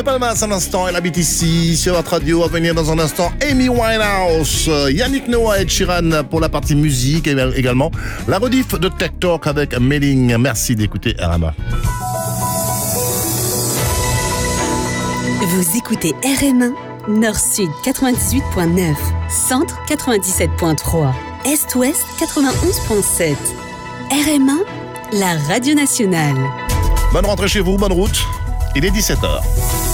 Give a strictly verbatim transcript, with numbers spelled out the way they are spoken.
Palmas à l'instant, elle habite ici sur votre radio. À venir dans un instant, Amy Winehouse, Yannick Noah et Sheeran pour la partie musique et également la rediff de Tech Talk avec Melling. Merci d'écouter R M A. Vous écoutez R M un, Nord-Sud quatre-vingt-dix-huit virgule neuf, Centre quatre-vingt-dix-sept virgule trois, Est-Ouest quatre-vingt-onze virgule sept. R M un, la radio nationale. Bonne rentrée chez vous, bonne route. Il est dix-sept heures.